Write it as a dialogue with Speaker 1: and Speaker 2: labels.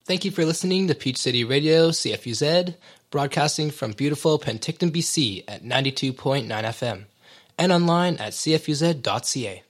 Speaker 1: Thank you for listening to Peach City Radio, CFUZ, broadcasting from beautiful Penticton, BC at 92.9 FM, and online at cfuz.ca.